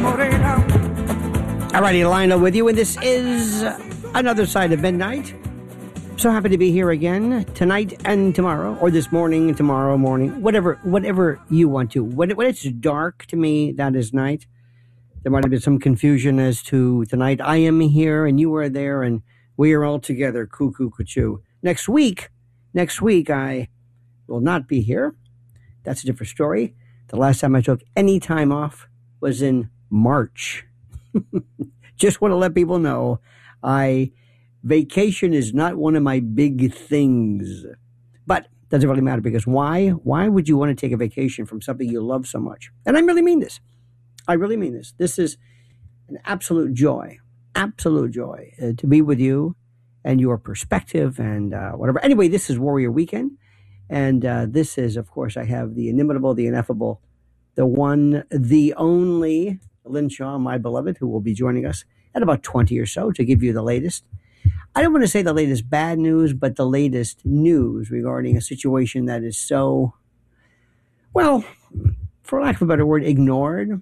Alrighty, Lionel with you, and this is Another Side of Midnight. So happy to be here again tonight and tomorrow, or this morning and tomorrow morning, whatever you want to. When it's dark to me, that is night. There might have been some confusion as to tonight. I am here and you are there and we are all together. Cuckoo, cuckoo. Next week, I will not be here. That's a different story. The last time I took any time off was in March. Just want to let people know vacation is not one of my big things. But doesn't really matter because why? Why would you want to take a vacation from something you love so much? And I really mean this. This is an absolute joy to be with you and your perspective and whatever. Anyway, this is Warrior Weekend. And this is, of course, I have the inimitable, the ineffable, the one, the only Lynn Shaw, my beloved, who will be joining us at about 20 or so to give you the latest. I don't want to say the latest bad news, but the latest news regarding a situation that is so, well, for lack of a better word, ignored.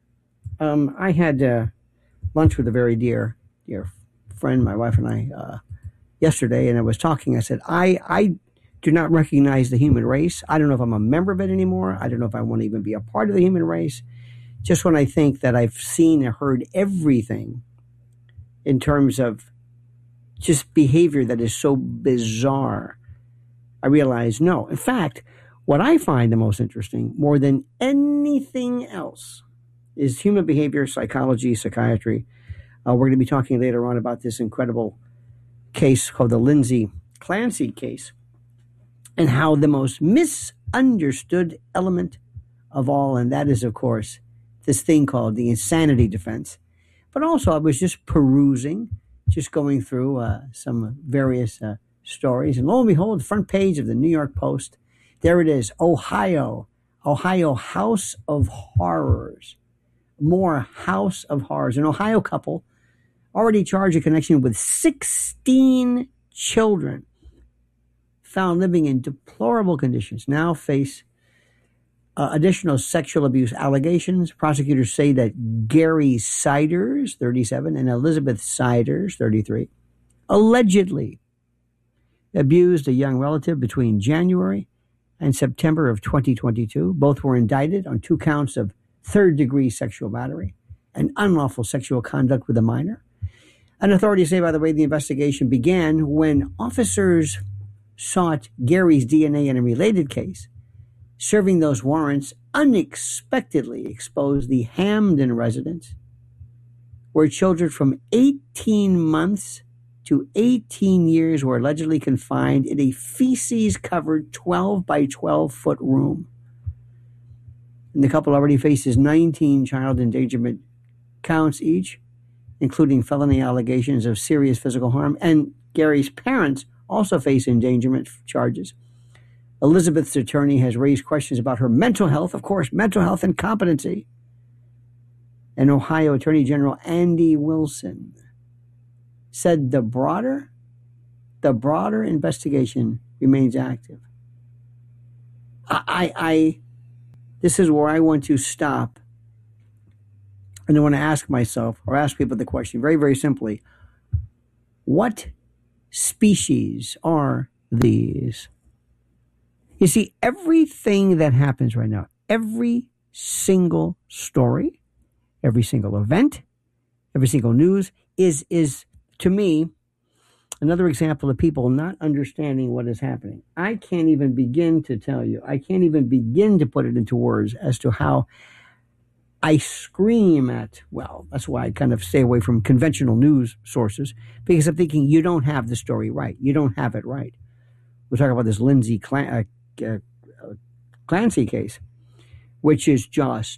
I had lunch with a very dear friend, my wife and I, yesterday, and I was talking. I said, I do not recognize the human race. I don't know if I'm a member of it anymore. I don't know if I want to even be a part of the human race. Just when I think that I've seen and heard everything in terms of just behavior that is so bizarre, I realize no. In fact, what I find the most interesting, more than anything else, is human behavior, psychology, psychiatry. We're going to be talking later on about this incredible case called the Lindsay Clancy case and how the most misunderstood element of all, and that is, of course, this thing called the insanity defense. But also I was just perusing, just going through some various stories. And lo and behold, front page of the New York Post, there it is, Ohio House of Horrors. More House of Horrors. An Ohio couple already charged in connection with 16 children found living in deplorable conditions now face additional sexual abuse allegations. Prosecutors say that Gary Siders, 37, and Elizabeth Siders, 33, allegedly abused a young relative between January and September of 2022. Both were indicted on 2 counts of third-degree sexual battery and unlawful sexual conduct with a minor. And authorities say, by the way, the investigation began when officers sought Gary's DNA in a related case. Serving those warrants unexpectedly exposed the Hamden residence, where children from 18 months to 18 years were allegedly confined in a feces-covered 12 by 12-foot room. And the couple already faces 19 child endangerment counts each, including felony allegations of serious physical harm. And Gary's parents also face endangerment charges. Elizabeth's attorney has raised questions about her mental health, of course, mental health and competency. And Ohio Attorney General Andy Wilson said the broader investigation remains active. This is where I want to stop. And I want to ask myself, or ask people the question very, very simply, what species are these? You see, everything that happens right now, every single story, every single event, every single news is to me, another example of people not understanding what is happening. I can't even begin to tell you. I can't even begin to put it into words as to how I scream at, well, that's why I kind of stay away from conventional news sources, because I'm thinking you don't have the story right. You don't have it right. We're talking about this Lindsay Clancy case, which is just,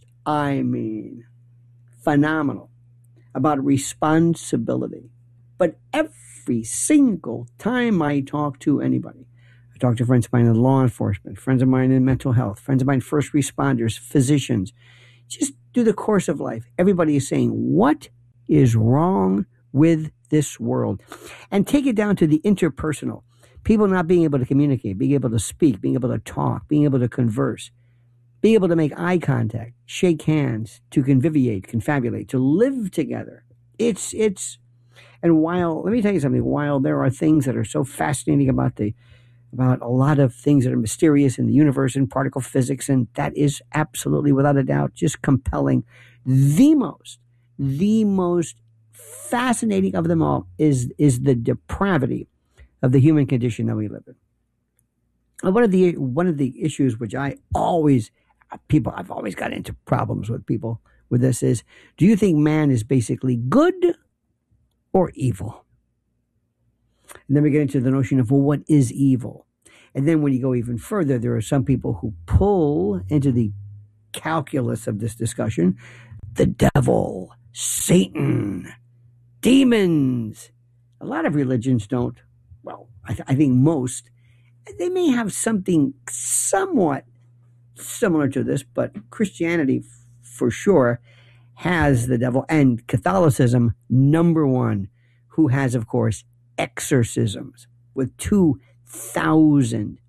phenomenal about responsibility. But every single time I talk to anybody, I talk to friends of mine in law enforcement, friends of mine in mental health, friends of mine, first responders, physicians, just through the course of life, everybody is saying, what is wrong with this world? And take it down to the interpersonal. People not being able to communicate, being able to speak, being able to talk, being able to converse, be able to make eye contact, shake hands, to conviviate, confabulate, to live together. And while, let me tell you something, while there are things that are so fascinating about a lot of things that are mysterious in the universe and particle physics, and that is absolutely, without a doubt, just compelling, the most fascinating of them all is the depravity of the human condition that we live in. And one of the issues which I've always got into problems with people with this is, do you think man is basically good or evil? And then we get into the notion of, well, what is evil? And then when you go even further, there are some people who pull into the calculus of this discussion the devil, Satan, demons. A lot of religions don't. Well, I think most. They may have something somewhat similar to this, but Christianity, for sure, has the devil. And Catholicism, number one, who has, of course, exorcisms with 2,000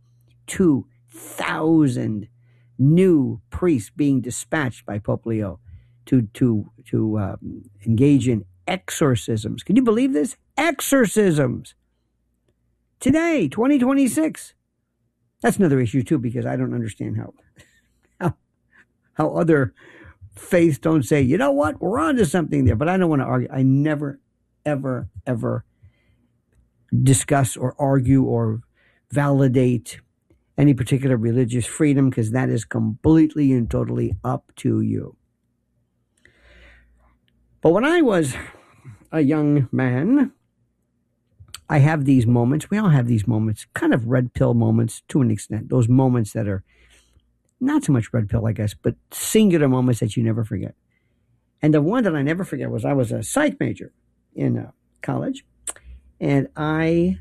new priests being dispatched by Pope Leo to engage in exorcisms. Can you believe this? Exorcisms. Today, 2026. That's another issue too, because I don't understand how other faiths don't say, you know what, we're on to something there. But I don't want to argue. I never, ever, ever discuss or argue or validate any particular religious freedom, because that is completely and totally up to you. But when I was a young man, I have these moments. We all have these moments, kind of red pill moments to an extent. Those moments that are not so much red pill, I guess, but singular moments that you never forget. And the one that I never forget was I was a psych major in college. And I,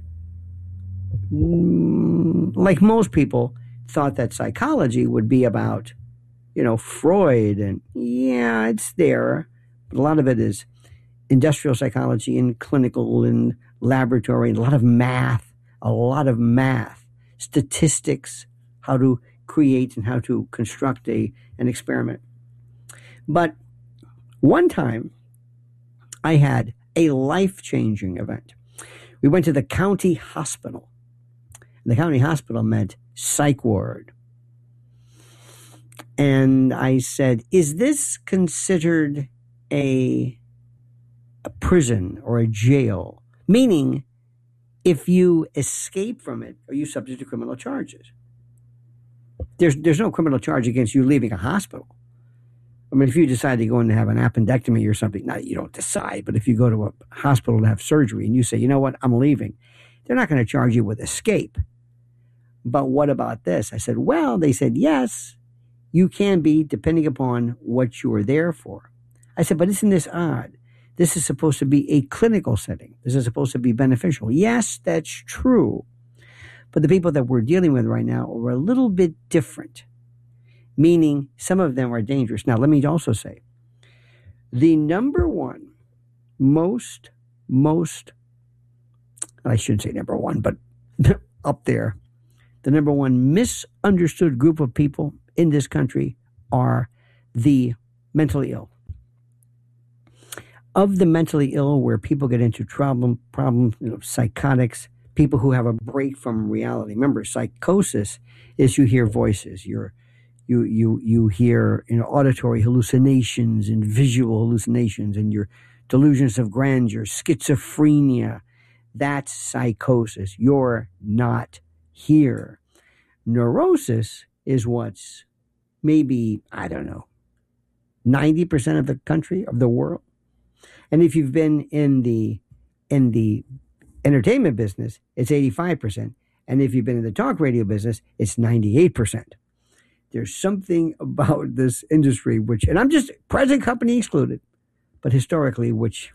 like most people, thought that psychology would be about, Freud. And yeah, it's there. But a lot of it is industrial psychology and clinical and laboratory, and a lot of math, statistics, how to create and how to construct an experiment. But one time I had a life-changing event. We went to the county hospital. And the county hospital meant psych ward. And I said, is this considered a prison or a jail? Meaning, if you escape from it, are you subject to criminal charges? There's no criminal charge against you leaving a hospital. I mean, if you decide to go in to have an appendectomy or something, not that you don't decide, but if you go to a hospital to have surgery and you say, you know what, I'm leaving, they're not going to charge you with escape. But what about this? I said, well, they said, yes, you can be, depending upon what you are there for. I said, but isn't this odd? This is supposed to be a clinical setting. This is supposed to be beneficial. Yes, that's true. But the people that we're dealing with right now are a little bit different, meaning some of them are dangerous. Now, let me also say, the number one most, I shouldn't say number one, but up there, the number one misunderstood group of people in this country are the mentally ill. Of the mentally ill, where people get into problems, psychotics, people who have a break from reality. Remember, psychosis is you hear voices, you hear auditory hallucinations and visual hallucinations, and your delusions of grandeur, schizophrenia. That's psychosis. You're not here. Neurosis is what's maybe, 90% of the country, of the world. And if you've been in the entertainment business, it's 85%. And if you've been in the talk radio business, it's 98%. There's something about this industry which, and I'm just present company excluded, but historically, which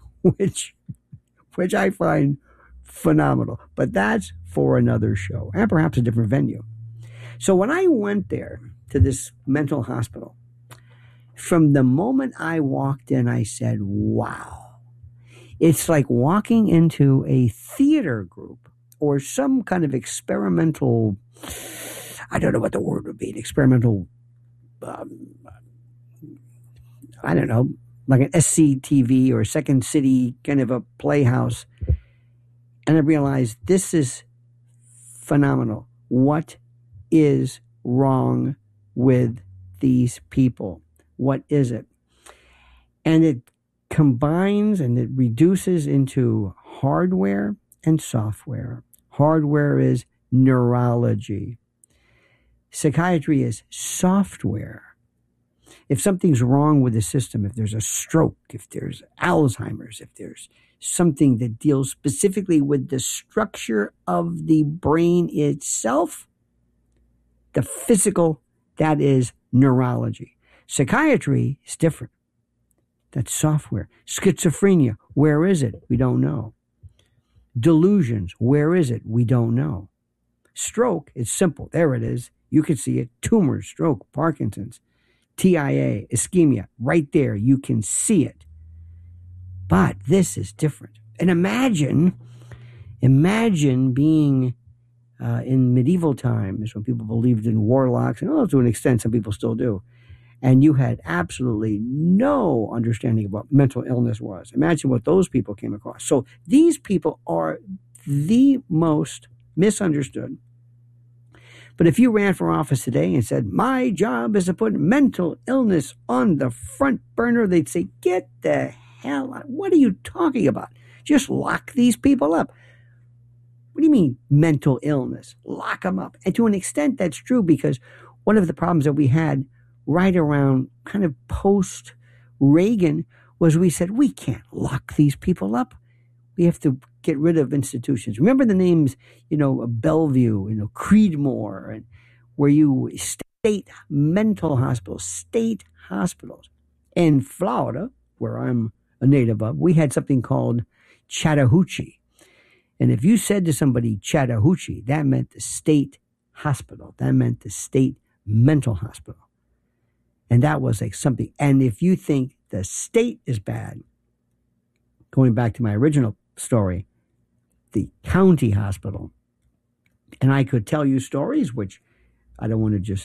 I find phenomenal. But that's for another show and perhaps a different venue. So when I went there to this mental hospital, from the moment I walked in, I said, wow. It's like walking into a theater group or some kind of experimental, I don't know what the word would be, an experimental I don't know, like an SCTV or Second City kind of a playhouse. And I realized this is phenomenal. What is wrong with these people? What is it? And it combines and it reduces into hardware and software. Hardware is neurology. Psychiatry is software. If something's wrong with the system, if there's a stroke, if there's Alzheimer's, if there's something that deals specifically with the structure of the brain itself, the physical, that is neurology. Psychiatry is different. That's software. Schizophrenia, where is it? We don't know. Delusions, where is it? We don't know. Stroke, it's simple. There it is. You can see it. Tumors, stroke, Parkinson's, TIA, ischemia, right there. You can see it. But this is different. And imagine being in medieval times when people believed in warlocks, and to an extent some people still do, and you had absolutely no understanding of what mental illness was. Imagine what those people came across. So these people are the most misunderstood. But if you ran for office today and said, my job is to put mental illness on the front burner, they'd say, get the hell out. What are you talking about? Just lock these people up. What do you mean mental illness? Lock them up. And to an extent, that's true, because one of the problems that we had right around kind of post-Reagan was we said, we can't lock these people up. We have to get rid of institutions. Remember the names, Bellevue, Creedmoor, and where you state mental hospitals, state hospitals. In Florida, where I'm a native of, we had something called Chattahoochee. And if you said to somebody Chattahoochee, that meant the state hospital. That meant the state mental hospital. And that was like something. And if you think the state is bad, going back to my original story, the county hospital. And I could tell you stories, which I don't want to just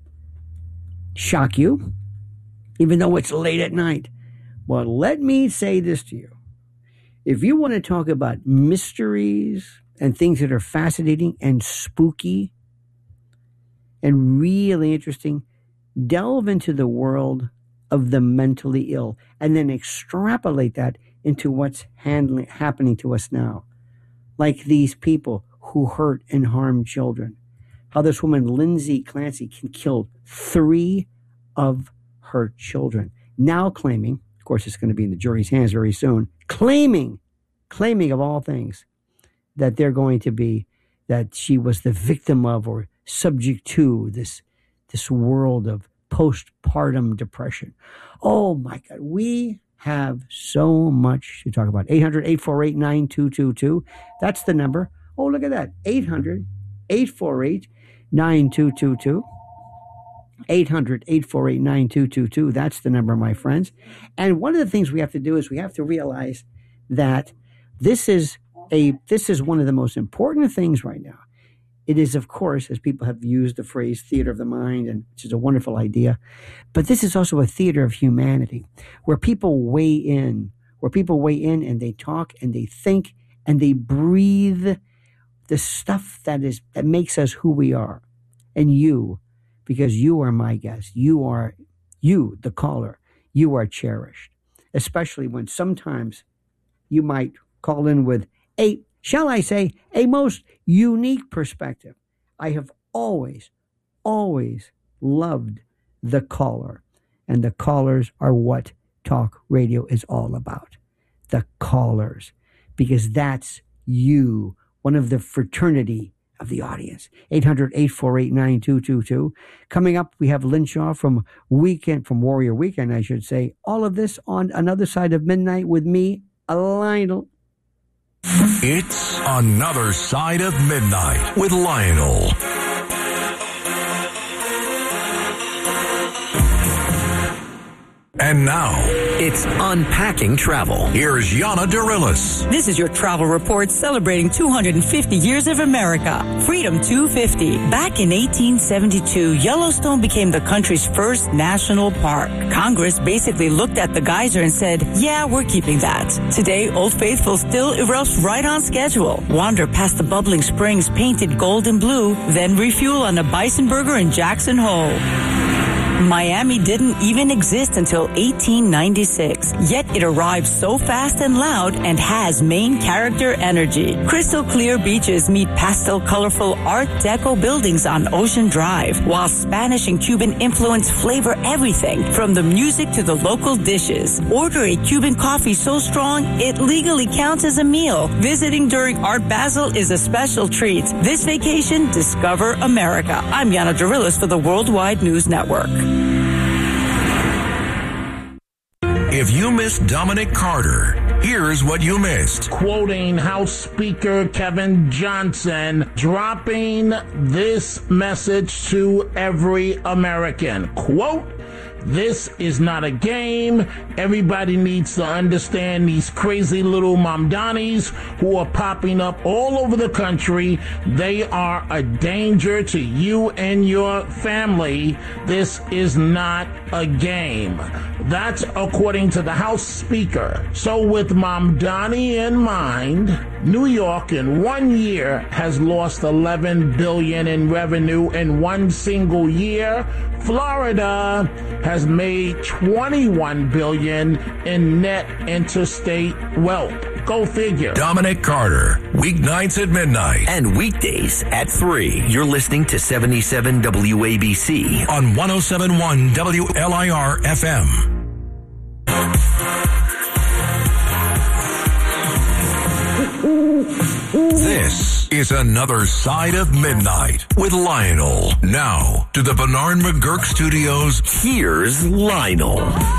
shock you, even though it's late at night. But let me say this to you. If you want to talk about mysteries and things that are fascinating and spooky and really interesting, delve into the world of the mentally ill and then extrapolate that into what's happening to us now. Like these people who hurt and harm children. How this woman, Lindsay Clancy, can kill 3 of her children. Now claiming, of course it's going to be in the jury's hands very soon, claiming of all things that they're going to be, that she was the victim of or subject to this world of postpartum depression. Oh my God, we have so much to talk about. 800-848-9222. That's the number. Oh, look at that. 800-848-9222. 800-848-9222. That's the number, my friends. And one of the things we have to do is we have to realize that this is one of the most important things right now. It is, of course, as people have used the phrase theater of the mind, and which is a wonderful idea, but this is also a theater of humanity where people weigh in and they talk and they think and they breathe the stuff that makes us who we are. And you, because you are my guest, you, the caller, you are cherished, especially when sometimes you might call in with a most unique perspective. I have always loved the caller, and the callers are what talk radio is all about. The callers, because that's you, one of the fraternity of the audience. 800-848-9222. Coming up, we have Lynn Shaw from Warrior Weekend, I should say. All of this on Another Side of Midnight with me, Lionel. It's Another Side of Midnight with Lionel. And now, It's Unpacking Travel. here's Yana Dorillis. This is your travel report celebrating 250 years of America. Freedom 250. Back in 1872, Yellowstone became the country's first national park. Congress basically looked at the geyser and said, yeah, we're keeping that. Today, Old Faithful still erupts right on schedule. Wander past the bubbling springs painted gold and blue, then refuel on a bison burger in Jackson Hole. Miami didn't even exist until 1896, yet it arrived so fast and loud and has main character energy. Crystal clear beaches meet pastel colorful Art Deco buildings on Ocean Drive, while Spanish and Cuban influence flavor everything from the music to the local dishes. Order a Cuban coffee so strong it legally counts as a meal. Visiting during Art Basel is a special treat. This vacation, discover America. I'm Yana Dorillis for the Worldwide News Network. If you missed Dominic Carter, here's what you missed. Quoting House Speaker Kevin Johnson, dropping this message to every American. Quote, "This is not a game. Everybody needs to understand these crazy little Mamdanis who are popping up all over the country. They are a danger to you and your family. This is not a game." That's according to the House Speaker. So with Mamdani in mind, New York in 1 year has lost $11 billion in revenue in one single year. Florida has made $21 billion in net interstate wealth. Go figure. Dominic Carter, weeknights at midnight And weekdays at 3. You're listening to 77 WABC. on 107.1 WLIR FM. This is Another Side of Midnight with Lionel. Now to the Bernard McGurk Studios. Here's Lionel.